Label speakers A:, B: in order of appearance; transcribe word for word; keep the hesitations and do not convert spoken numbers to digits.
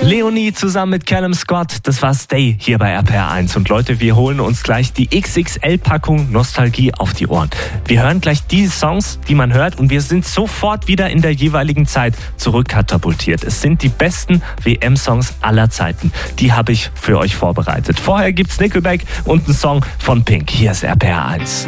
A: Leonie zusammen mit Callum Scott, das war Stay hier bei R P R eins. Und Leute, wir holen uns gleich die X X L-Packung Nostalgie auf die Ohren. Wir hören gleich die Songs, die man hört, und wir sind sofort wieder in der jeweiligen Zeit zurückkatapultiert. Es sind die besten W M-Songs aller Zeiten. Die habe ich für euch vorbereitet. Vorher gibt's Nickelback und einen Song von Pink. Hier ist R P R eins.